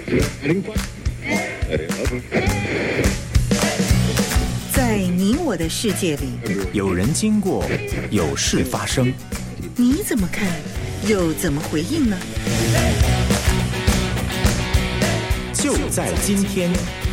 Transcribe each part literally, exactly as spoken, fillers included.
在你我的世界里， 有人经过，有事发生， 你怎么看，又怎么回应呢？ 就在今天。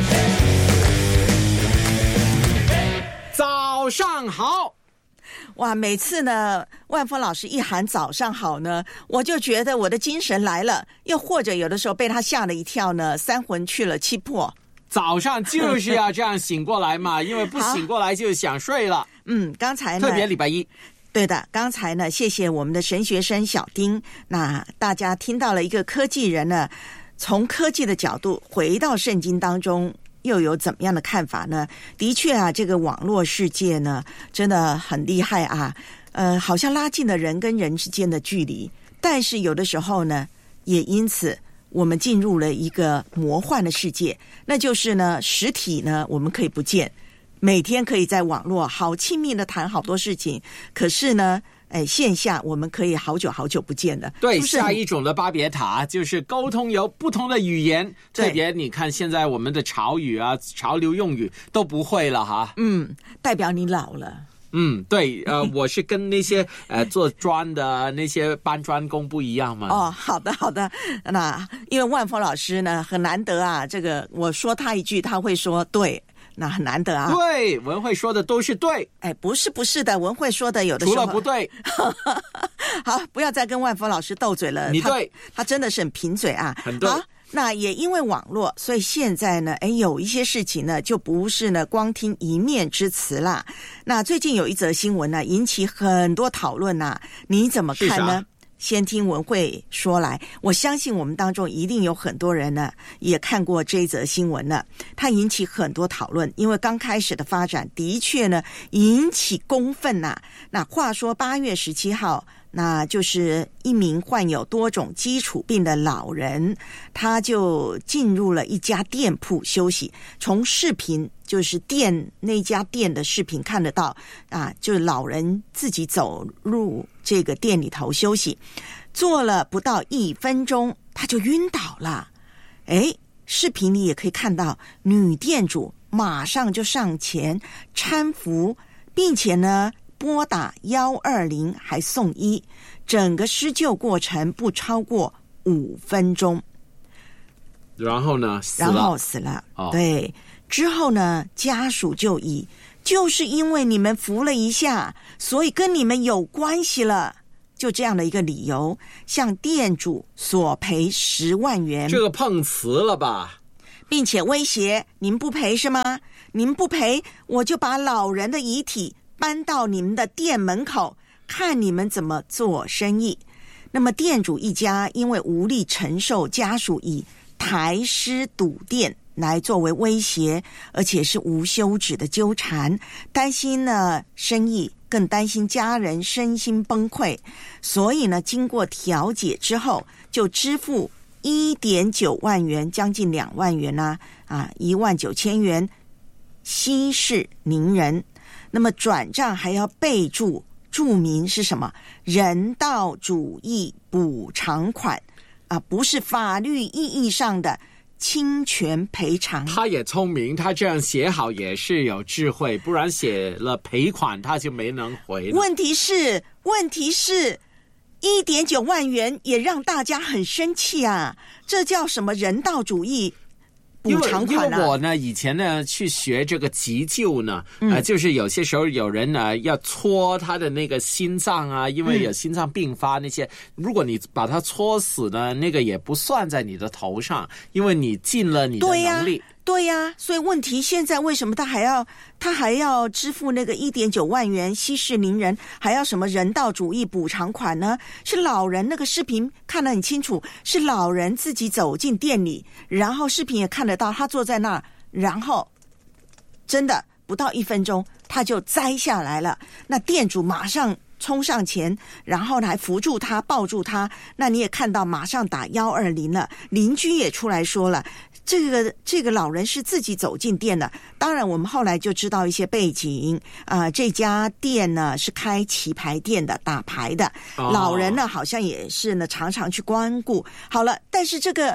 早上好。 哇，每次呢万峰老师一喊早上好呢，我就觉得我的精神来了，又或者有的时候被他吓了一跳呢，三魂去了七魄。 早上就是要这样醒过来嘛，因为不醒过来就想睡了。 嗯，刚才呢特别礼拜一， 对的，刚才呢谢谢我们的神学生小丁，那大家听到了一个科技人呢，从科技的角度回到圣经当中又有怎么样的看法呢？的确啊，这个网络世界呢真的很厉害啊，呃，好像拉近了人跟人之间的距离，但是有的时候呢也因此我们进入了一个魔幻的世界，那就是呢实体呢我们可以不见，每天可以在网络好亲密的谈好多事情，可是呢哎，线下我们可以好久好久不见的。 对， 是不是下一种的巴别塔就是沟通有不同的语言，特别你看现在我们的潮语啊、潮流用语都不会了哈。 嗯，代表你老了。 嗯，对，呃，我是跟那些呃做砖的那些搬砖工不一样嘛。 哦，好的好的，那因为万峰老师呢很难得啊，这个我说他一句他会说对，那很难得啊。 对，文慧说的都是对。 哎，不是不是的，文慧说的有的时候除了不对。 好，不要再跟万峰老师斗嘴了。 你对， 他, 他真的是很贫嘴啊。 很对。 好，那也因为网络，所以现在呢，哎，有一些事情呢，就不是呢光听一面之词啦。那最近有一则新闻呢，引起很多讨论啊，你怎么看呢？先听文慧说来，我相信我们当中一定有很多人呢也看过这一则新闻了，它引起很多讨论，因为刚开始的发展的确呢引起公愤呐、啊。那话说八月十七号，那就是一名患有多种基础病的老人，他就进入了一家店铺休息，从视频就是店那家店的视频看得到啊，就是老人自己走入这个店里头休息，坐了不到一分钟他就晕倒了。诶，视频里也可以看到女店主马上就上前搀扶，并且呢拨打一二零还送医，整个施救过程不超过五分钟。 然后呢死了然后死了、哦、对，之后呢家属就以就是因为你们扶了一下，所以跟你们有关系了，就这样的一个理由向店主索赔十万元。 这个碰瓷了吧， 并且威胁您不赔是吗？您不赔我就把老人的遗体搬到你们的店门口，看你们怎么做生意。那么店主一家因为无力承受家属以抬尸堵店来作为威胁，而且是无休止的纠缠，担心呢生意，更担心家人身心崩溃，所以呢经过调解之后就支付 一点九万元，将近两万元啊啊一万九千元息事宁人。那么转账还要备注注明是什么？人道主义补偿款啊，不是法律意义上的侵权赔偿。 他也聪明，他这样写好也是有智慧，不然写了赔款他就没能回了。 问题是问题是 一点九万元也让大家很生气啊，这叫什么人道主义补偿款啊？ 因为我呢以前呢去学这个急救呢、嗯呃、就是有些时候有人呢要戳他的那个心脏啊，因为有心脏病发那些、嗯、如果你把他戳死呢，那个也不算在你的头上，因为你尽了你的能力。 对呀、啊，所以问题现在为什么他还要他还要支付那个 一点九万元息事宁人，还要什么人道主义补偿款呢？是老人，那个视频看得很清楚，是老人自己走进店里，然后视频也看得到他坐在那儿，然后真的不到一分钟他就栽下来了，那店主马上冲上前，然后还扶住他抱住他，那你也看到马上打一二零了，邻居也出来说了，这个这个老人是自己走进店的。当然我们后来就知道一些背景啊、呃，这家店呢是开棋牌店的，打牌的、哦、老人呢好像也是呢常常去光顾。好了，但是这个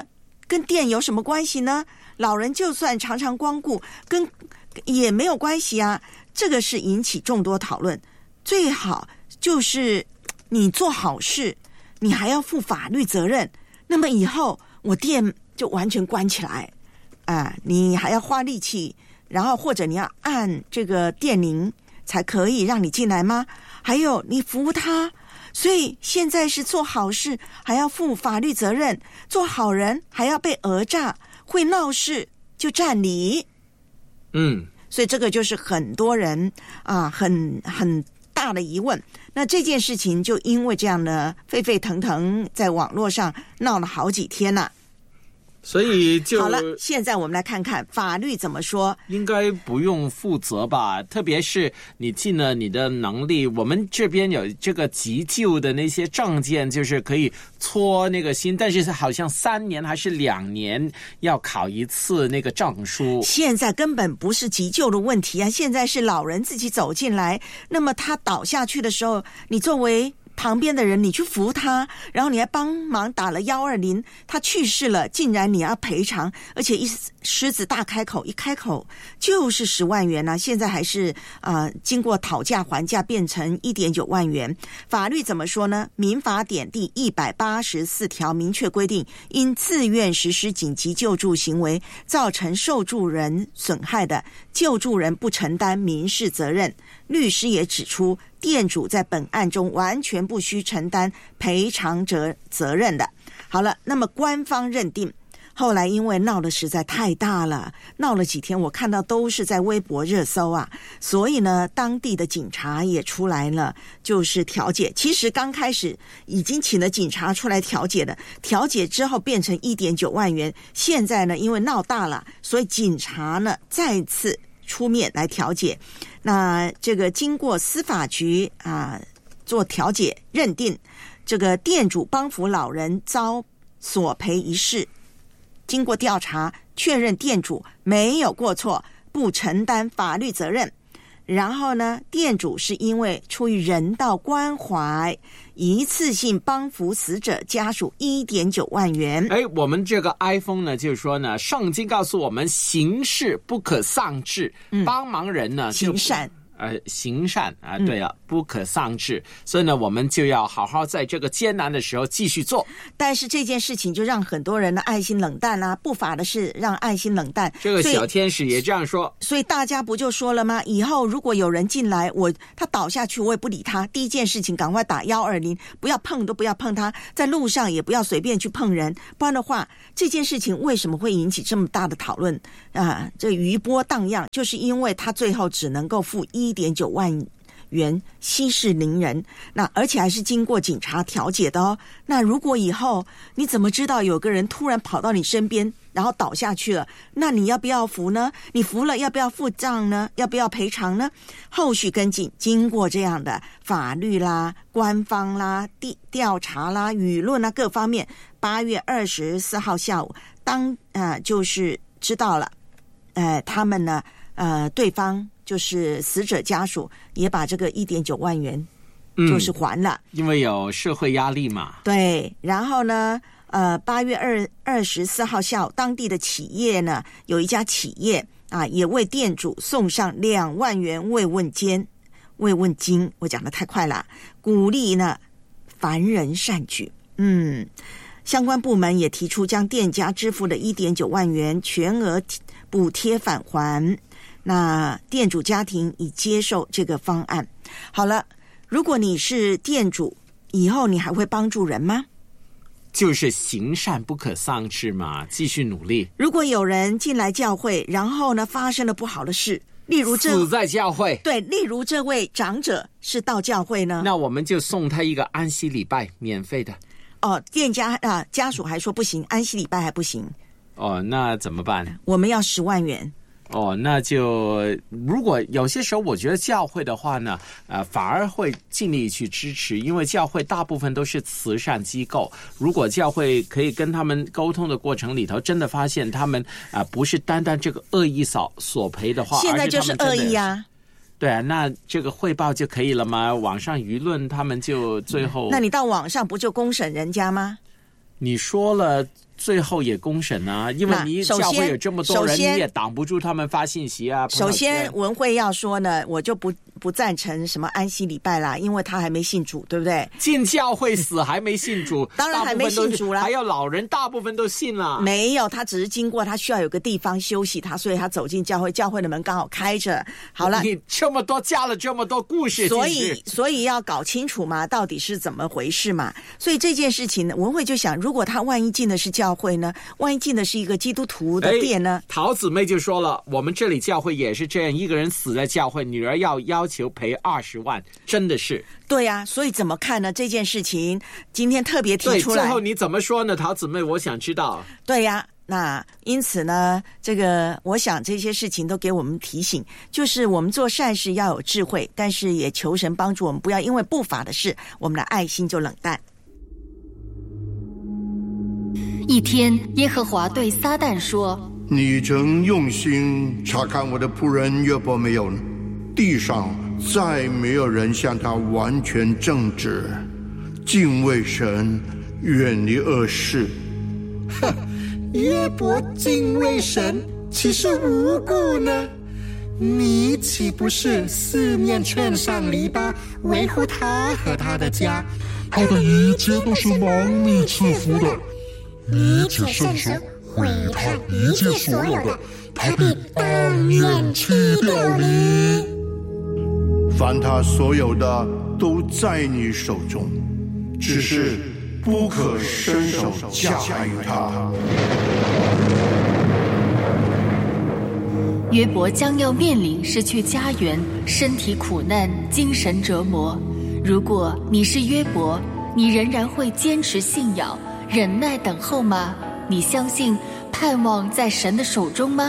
跟电有什么关系呢？老人就算常常光顾，跟也没有关系啊。这个是引起众多讨论。最好就是你做好事，你还要负法律责任，那么以后我店就完全关起来啊！你还要花力气，然后或者你要按这个电铃才可以让你进来吗？还有你服务他，所以现在是做好事还要负法律责任，做好人还要被讹诈，会闹事就占理。 嗯， 所以这个就是很多人啊很很大的疑问。那这件事情就因为这样的沸沸腾腾，在网络上闹了好几天了。 所以就好了，现在我们来看看法律怎么说。 应该不用负责吧，特别是你尽了你的能力。我们这边有这个急救的那些证件，就是可以搓那个心，但是好像三年还是两年要考一次那个证书。 现在根本不是急救的问题啊，现在是老人自己走进来，那么他倒下去的时候，你作为旁边的人，你去扶他，然后你还帮忙打了一二零，他去世了，竟然你要赔偿，而且一狮子大开口，一开口就是十万元啊！现在还是呃经过讨价还价变成一点九万元。法律怎么说呢？民法典第一百八十四条明确规定，因自愿实施紧急救助行为造成受助人损害的，救助人不承担民事责任。律师也指出，店主在本案中完全不需承担赔偿责责任的。好了，那么官方认定，后来因为闹得实在太大了，闹了几天，我看到都是在微博热搜啊，所以呢，当地的警察也出来了，就是调解。其实刚开始已经请了警察出来调解的，调解之后变成一点九万元，现在呢，因为闹大了，所以警察呢再次出面来调解。那这个经过司法局啊做调解，认定这个店主帮扶老人遭索赔一事，经过调查确认店主没有过错，不承担法律责任。然后呢，店主是因为出于人道关怀，一次性帮扶死者家属一点九万元。 哎，我们这个 iPhone 呢，就是说呢，圣经告诉我们，行事不可丧志，嗯、帮忙人呢行善。 呃，行善啊，对了、嗯，不可丧志，所以呢，我们就要好好在这个艰难的时候继续做。 但是这件事情就让很多人的爱心冷淡啦、啊，不法的事让爱心冷淡。 这个小天使也这样说， 所以大家不就说了吗？以后如果有人进来，我他倒下去，我也不理他。第一件事情，赶快打一二零，不要碰都不要碰他，在路上也不要随便去碰人，不然的话，这件事情为什么会引起这么大的讨论啊？这余波荡漾，就是因为他最后只能够付一点九万元息事宁人，那而且还是经过警察调解的哦。那如果以后你怎么知道有个人突然跑到你身边，然后倒下去了，那你要不要扶呢？你扶了要不要付账呢？要不要赔偿呢？后续跟进，经过这样的法律啦、官方啦、调查啦、舆论啦各方面，八月二十四号下午，当呃就是知道了，呃他们呢呃对方。就是死者家属也把这个一点九万元就是还了、 嗯、因为有社会压力嘛。 对，然后呢呃八月二二十四号下午，当地的企业呢有一家企业啊也为店主送上两万元慰问金慰问金，我讲得太快了，鼓励呢凡人善举。嗯，相关部门也提出将店家支付的一点九万元全额补贴返还。那店主家庭已接受这个方案。好了，如果你是店主，以后你还会帮助人吗？ 就是行善不可丧志嘛，继续努力。 如果有人进来教会，然后呢发生了不好的事，例如这死在教会， 对，例如这位长者是到教会呢， 那我们就送他一个安息礼拜，免费的。 哦，店家啊家属还说不行，安息礼拜还不行。 哦，那怎么办？ 我们要十万元。 哦，那就如果有些时候我觉得教会的话呢，呃，反而会尽力去支持，因为教会大部分都是慈善机构。如果教会可以跟他们沟通的过程里头，真的发现他们啊、呃、不是单单这个恶意索索赔的话， 现在就是恶意啊。 对啊，那这个汇报就可以了吗？网上舆论他们就最后， 那你到网上不就公审人家吗？ 你说了， 最后也公审啊，因为你教会有这么多人，你也挡不住他们发信息啊。 首先文慧要说呢，我就不不赞成什么安息礼拜啦，因为他还没信主，对不对？ 进教会死还没信主当然还没信主啦， 还有老人大部分都信了。 没有，他只是经过，他需要有个地方休息他，所以他走进教会，教会的门刚好开着。好了， 你这么多加了这么多故事， 所以所以要搞清楚嘛，到底是怎么回事嘛。所以这件事情呢，文慧就想，如果他万一进的是教会呢，万一进的是一个基督徒的店呢？ 陶姊妹就说了，我们这里教会也是这样，一个人死在教会，女儿要要求赔二十万，真的是。 对呀、啊，所以怎么看呢？这件事情今天特别提出来， 对，最后你怎么说呢，陶姊妹？我想知道。 对呀、啊。那因此呢，这个我想这些事情都给我们提醒，就是我们做善事要有智慧，但是也求神帮助我们，不要因为不法的事，我们的爱心就冷淡。 一天，耶和华对撒旦说： 你曾用心查看我的仆人约伯没有呢？地上再没有人像他完全正直，敬畏神，远离恶事。 哼，约伯敬畏神，岂是无故呢？你岂不是四面圈上篱笆，维护他和他的家？ 他的一切都是盲目赐福的，你且伸手毁他一切所有的，他必当面弃掉你。 凡他所有的都在你手中，只是不可伸手驾驭他。 约伯将要面临失去家园、身体苦难、精神折磨。如果你是约伯，你仍然会坚持信仰、忍耐等候吗？你相信盼望在神的手中吗？